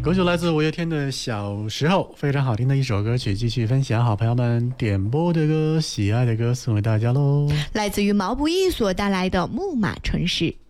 歌曲来自五月天的小时候，非常好听的一首歌曲，继续分享好朋友们点播的歌，喜爱的歌送给大家喽。 来自于毛不易所带来的木马城市。